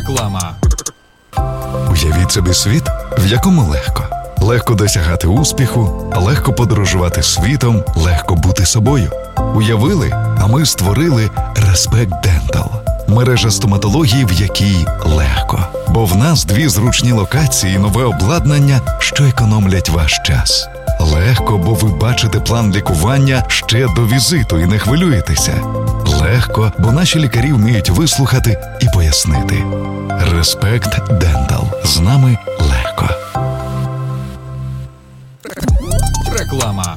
Реклама. Уявіть собі світ, в якому легко. Легко досягати успіху, легко подорожувати світом, легко бути собою. Уявили, а ми створили Respect Dental. Мережа стоматології, в якій легко. Бо в нас 2 зручні локації і нове обладнання, що економлять ваш час. Легко, бо ви бачите план лікування ще до візиту і не хвилюєтеся. Легко, бо наші лікарі вміють вислухати і пояснити. Respect Dental. З нами легко. Реклама.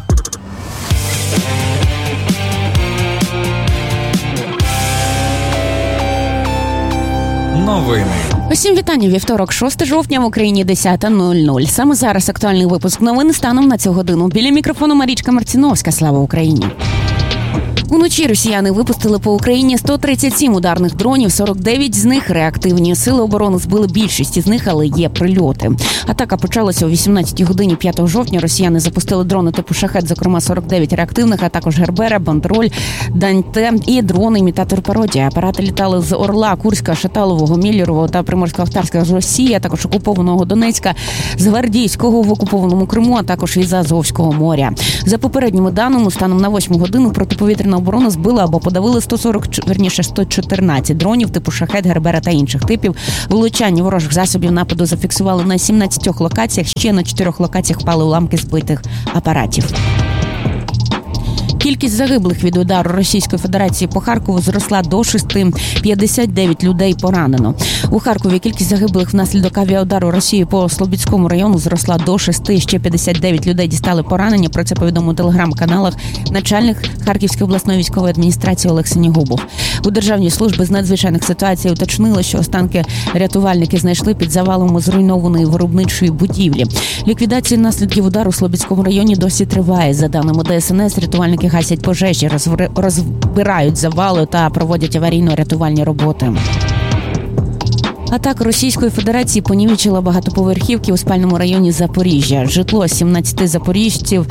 Новини. Усім вітання. Вівторок, 6 жовтня, в Україні 10:00. Саме зараз актуальний випуск новин станом на цю годину. Біля мікрофону Марічка Марціновська. Слава Україні. Уночі росіяни випустили по Україні 137 ударних дронів, 49 з них реактивні. Сили оборони збили більшість із них, але є прильоти. Атака почалася о 18 годині 5 жовтня. Росіяни запустили дрони типу «Шахед», зокрема 49 реактивних, а також «Гербера», «Бандероль», «Даньте» і дрони-імітатор «Пародія». Апарати літали з Орла, Курська, Шаталового, Міллєрового та Приморсько-Ахтарська з Росії, а також окупованого Донецька, з Гвардійського в окупованому Криму, а також із Азовського моря. За попередніми даними, станом на 8 годину протиповітряна оборона збила або подавили 114 дронів типу «Шахед», «Гербера» та інших типів. Влучання ворожих засобів нападу зафіксували на 17 локаціях, ще на 4 локаціях впали уламки збитих апаратів. Кількість загиблих від удару Російської Федерації по Харкову зросла до 6. 59 людей поранено. У Харкові кількість загиблих внаслідок авіаудару Росії по Слобідському району зросла до 6. Ще 59 людей дістали поранення. Про це повідомив у телеграм-каналах начальник Харківської обласної військової адміністрації Олег Синігубов. У Державній службі з надзвичайних ситуацій уточнили, що останки рятувальники знайшли під завалами зруйнованої виробничої будівлі. Ліквідація наслідків удару у Слобідському районі досі триває. За даними ДСНС, рятувальники гасять пожежі, розбирають завали та проводять аварійно-рятувальні роботи. Атака Російської Федерації понівечила багатоповерхівки у спальному районі Запоріжжя. Житло 17 запоріжців,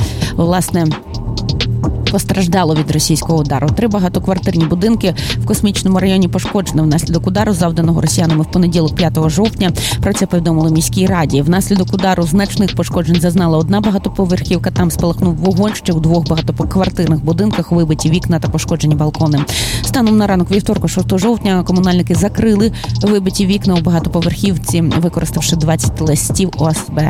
постраждало від російського удару. 3 багатоквартирні будинки в Космічному районі пошкоджено внаслідок удару, завданого росіянами в понеділок 5 жовтня. Про це повідомили міській раді. Внаслідок удару значних пошкоджень зазнала 1 багатоповерхівка. Там спалахнув вогонь. Ще у 2 багатоквартирних будинках вибиті вікна та пошкоджені балкони. Станом на ранок вівторка, 6 жовтня, комунальники закрили вибиті вікна у багатоповерхівці, використавши 20 листів ОСБ.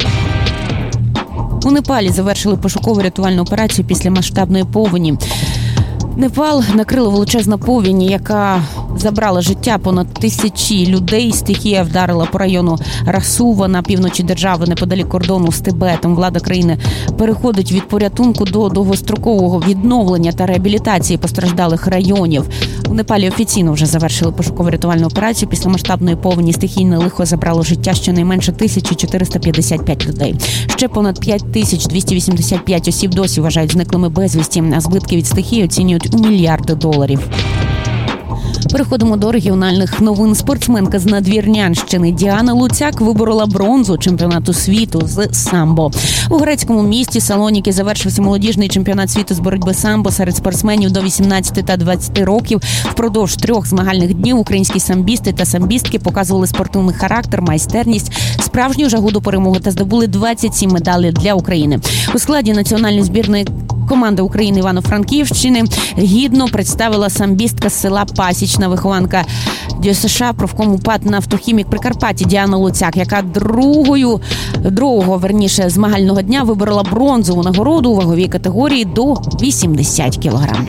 У Непалі завершили пошукову рятувальну операцію після масштабної повені. Непал накрила величезна повінь, яка забрала життя понад 1000 людей. Стихія вдарила по району Расува на півночі держави, неподалік кордону з Тибетом. Влада країни переходить від порятунку до довгострокового відновлення та реабілітації постраждалих районів. У Непалі офіційно вже завершили пошукову рятувальну операцію. Після масштабної повені стихійне лихо забрало життя щонайменше 1455 людей. Ще понад 5285 осіб досі вважають зниклими безвісті, а збитки від стихії оцінюють у мільярди доларів. Переходимо до регіональних новин. Спортсменка з Надвірнянщини Діана Луцяк виборола бронзу чемпіонату світу з самбо. У грецькому місті Салоніки завершився молодіжний чемпіонат світу з боротьби самбо серед спортсменів до 18 та 20 років. Впродовж 3 змагальних днів українські самбісти та самбістки показували спортивний характер, майстерність, справжню жагу до перемоги та здобули 27 медалей для України. У складі національної збірної команда України Івано-Франківщини гідно представила самбістка з села Пасічна, вихованка ДЮСШ, профкому ПАТ «Нафтохімік Прикарпаття» Діана Луцяк, яка другого змагального дня виборола бронзову нагороду у ваговій категорії до 80 кілограм.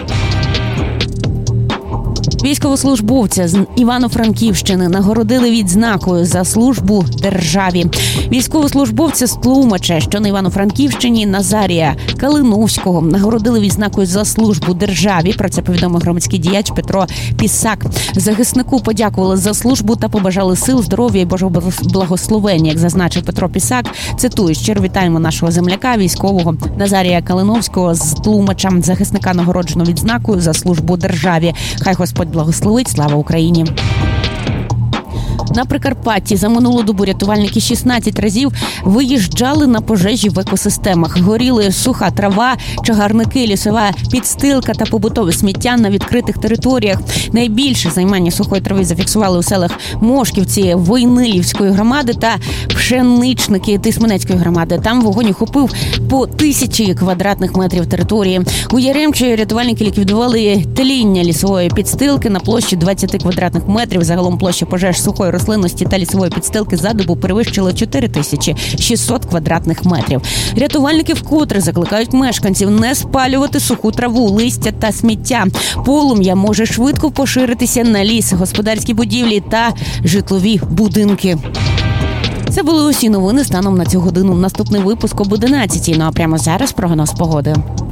Військовослужбовця з Івано-Франківщини нагородили відзнакою за службу державі. Військовослужбовця з Тлумача, що на Івано-Франківщині, Назарія Калиновського нагородили відзнакою за службу державі. Про це повідомив громадський діяч Петро Пісак. Захиснику подякували за службу та побажали сил, здоров'я і Божого благословення. Як зазначив Петро Пісак, цитую: «Щиро вітаємо нашого земляка, військового Назарія Калиновського з Тлумача. Захисника нагороджено відзнакою за службу державі. Хай Господь благословить. Слава Україні!» На Прикарпатті за минулу добу рятувальники 16 разів виїжджали на пожежі в екосистемах. Горіли суха трава, чагарники, лісова підстилка та побутове сміття на відкритих територіях. Найбільше займання сухої трави зафіксували у селах Мошківці, Войнилівської громади та Пшеничники Тисменецької громади. Там вогонь охопив по 1000 квадратних метрів території. У Яремчі рятувальники ліквідували тління лісової підстилки на площі 20 квадратних метрів. Загалом площа пожеж сухої рослинності та лісової підстилки за добу перевищила 4600 квадратних метрів. Рятувальники вкотре закликають мешканців не спалювати суху траву, листя та сміття. Полум'я може швидко поширитися на ліс, господарські будівлі та житлові будинки. Це були усі новини станом на цю годину. Наступний випуск об 11:00. Ну а прямо зараз прогноз погоди.